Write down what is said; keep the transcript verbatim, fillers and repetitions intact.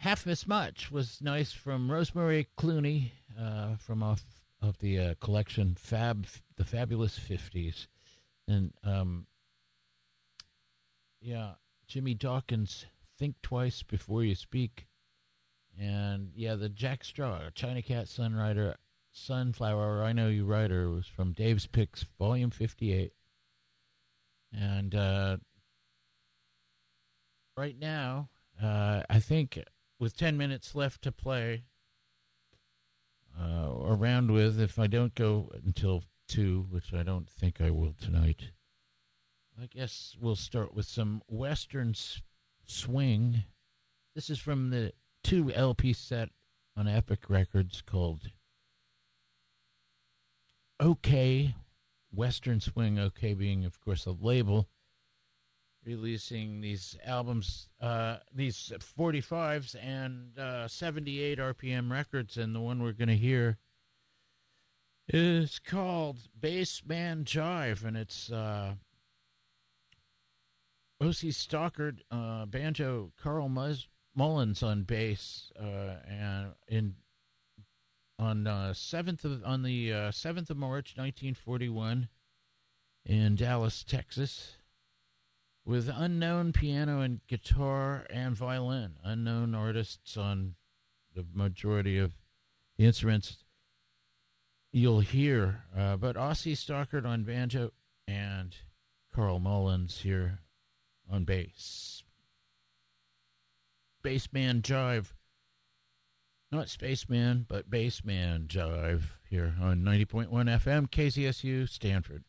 Half as Much was nice from Rosemary Clooney uh, from off of the uh, collection Fab, the Fabulous fifties. And, um, yeah, Jimmy Dawkins, Think Twice Before You Speak. And, yeah, the Jack Straw, China Cat Sunrider, Sunflower, I Know You Rider was from Dave's Picks, Volume fifty-eight. And uh, right now, uh, I think with ten minutes left to play uh, around with, if I don't go until two, which I don't think I will tonight, I guess we'll start with some Western s- swing. This is from the two L P set on Epic Records called OK Western Swing, OK being, of course, a label, releasing these albums, uh, these forty-fives and uh, seventy-eight R P M records, and the one we're going to hear is called Bassman Jive, and it's uh, O C Stockard, uh, banjo, Carl Mus- Mullins on bass, uh, and in on uh, seventh of on the uh, seventh of March, nineteen forty-one, in Dallas, Texas, with unknown piano and guitar and violin, unknown artists on the majority of the instruments you'll hear, uh, but Ossie Stockard on banjo and Carl Mullins here on bass. Bassman Jive. Not Spaceman, but Bassman Jive here on ninety point one F M, K Z S U, Stanford.